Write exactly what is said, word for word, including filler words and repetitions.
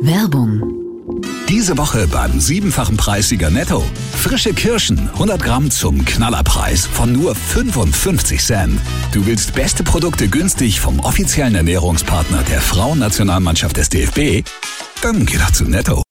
Werbung. Diese Woche beim siebenfachen Preissieger Netto. Frische Kirschen, hundert Gramm zum Knallerpreis von nur fünfundfünfzig Cent. Du willst beste Produkte günstig vom offiziellen Ernährungspartner der Frauennationalmannschaft des D F B? Dann geh doch zu Netto.